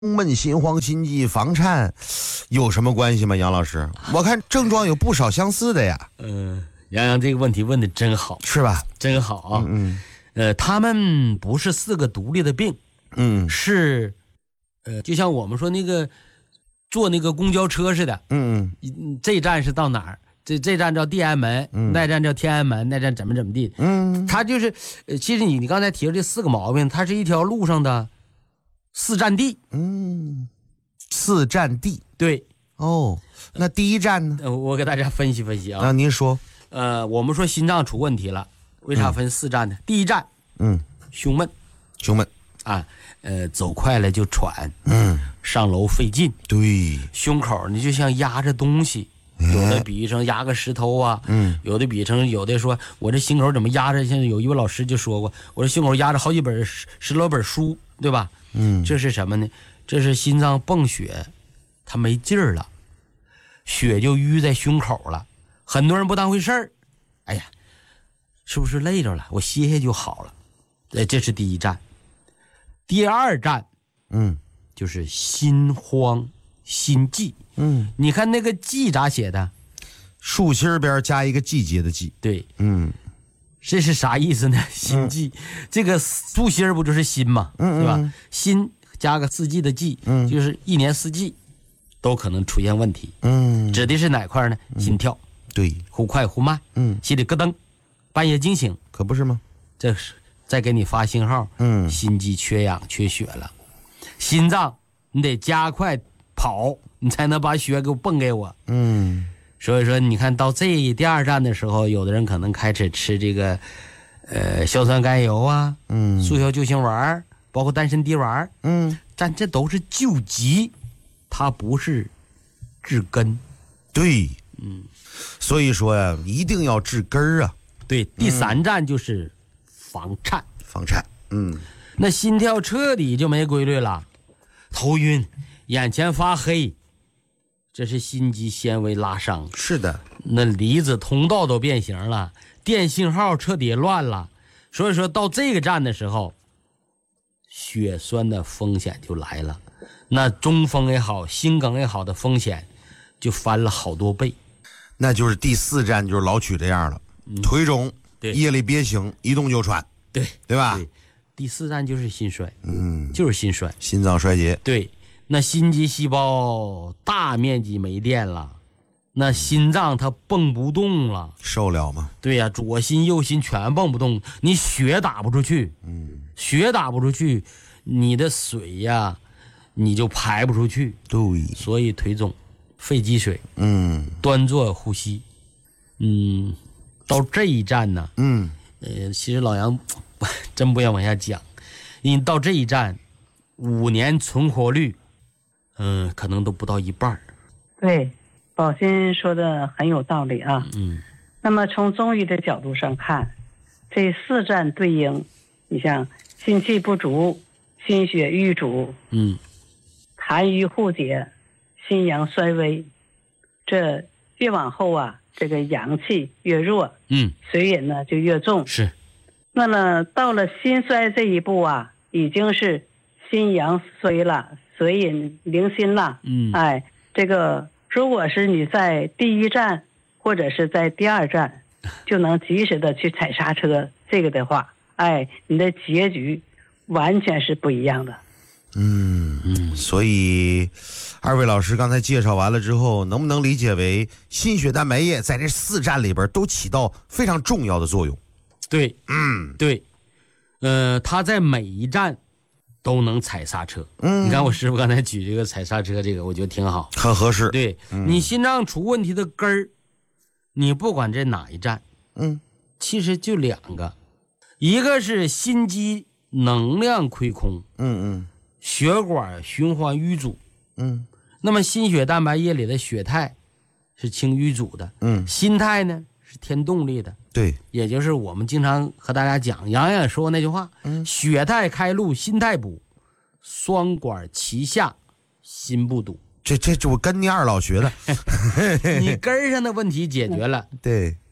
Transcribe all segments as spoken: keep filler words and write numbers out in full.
闷、心慌、心悸、房颤有什么关系吗？杨老师，我看症状有不少相似的呀。 嗯、呃，杨洋这个问题问的真好， 是吧？ 真好啊。 嗯嗯，呃，他们不是四个独立的病， 嗯， 是，呃，就像我们说那个坐那个公交车似的， 嗯嗯，这站是到哪儿？这这站叫地安门， 嗯那站叫天安门，那站怎么怎么地？ 嗯， 它就是，呃，其实你你刚才提的这四个毛病，它是一条路上的四站地。 嗯，四站地。 对。 哦，那第一站呢？ 呃，我给大家分析分析啊。 啊，您说。 呃，我们说心脏出问题了，为啥分四站呢？嗯、第一站， 嗯， 胸闷， 胸闷啊，呃，走快了就喘， 嗯， 上楼费劲， 对， 胸口你就像压着东西。有的比喻成压个石头啊， 嗯， 有的比成有的说我这心口怎么压着？现在有一位老师就说过，我这心口压着好几本十十多本书，对吧？ 嗯， 这是什么呢？这是心脏泵血，它没劲儿了，血就淤在胸口了。很多人不当回事儿，哎呀，是不是累着了？我歇歇就好了。哎，这是第一站。第二站， 嗯， 就是心慌心悸。 嗯， 你看那个季咋写的？ 竖心边加一个季节的季。 对， 嗯， 这是啥意思呢？心悸，嗯、这个竖心不就是心吗？ 嗯， 对吧？心加个四季的季， 嗯， 就是一年四季都可能出现问题。 嗯， 指的是哪块呢？心跳， 对， 忽快忽慢， 嗯， 心里咯噔，半夜惊醒， 可不是吗？ 这是再给你发信号， 嗯， 心肌缺氧缺血了，心脏你得加快跑。你才能把血给我泵给我， 嗯， 所以说你看到这第二站的时候，有的人可能开始吃这个，呃，硝酸甘油啊， 嗯， 速效救心丸，包括丹参滴丸， 嗯， 但这都是救急，它不是治根。 对， 嗯， 所以说呀，一定要治根儿啊。 对，第三站就是房颤， 房颤，嗯， 那心跳彻底就没规律了，头晕。眼前发黑，这是心肌纤维拉伤。 是的， 那离子通道都变形了，电信号彻底乱了。所以说到这个站的时候，血栓的风险就来了，那中风也好，心梗也好的风险就翻了好多倍。 那就是第四站，就是老曲这样了，嗯、腿肿， 对， 夜里憋醒，一动就喘， 对， 对吧？ 对，第四站就是心衰， 嗯， 就是心衰， 心脏衰竭， 对。那心肌细胞大面积没电了，那心脏它蹦不动了， 受了吗？ 对呀、啊，左心右心全蹦不动，你血打不出去， 嗯， 血打不出去，你的水呀，你就排不出去， 对， 所以腿肿、肺积水， 嗯， 端坐呼吸，嗯，到这一站呢， 嗯， 呃，其实老杨真不愿往下讲，因为到这一站，五年存活率。嗯，可能都不到一半。 对，宝鑫说的很有道理啊。 嗯， 那么从中医的角度上看，这四站对应，你像心气不足、心血瘀阻， 嗯， 痰瘀互结、心阳衰微，这越往后啊，这个阳气越弱， 嗯， 水饮呢就越重。 是。 那么到了心衰这一步啊，已经是心阳衰了。水饮零心了， 嗯， 哎，这个如果是你在第一站或者是在第二站，就能及时的去踩刹车，这个的话，哎，你的结局完全是不一样的。 嗯嗯，所以二位老师刚才介绍完了之后，能不能理解为心血蛋白液在这四站里边都起到非常重要的作用？ 对， 嗯， 对，呃，它在每一站。都能踩刹车， 嗯， 你看我师傅刚才举这个踩刹车，这个我觉得挺好， 很合适。 对、嗯、你心脏出问题的根儿，你不管在哪一站， 嗯， 其实就两个，一个是心肌能量亏空， 嗯嗯， 血管循环淤阻， 嗯， 那么心血蛋白液里的血肽是清淤阻的， 嗯， 心肽呢是添动力的。 对， 也就是我们经常和大家讲，杨洋也说过那句话， 嗯， 血肽开路，心肽补，双管齐下，心不堵。 这这这我跟你二老学的。 你根儿上的问题解决了， 对，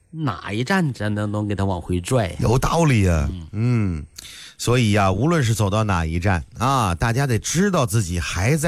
哪一站咱能能给他往回拽呀？ 有道理呀、嗯，所以呀、无论是走到哪一站啊，大家得知道自己还在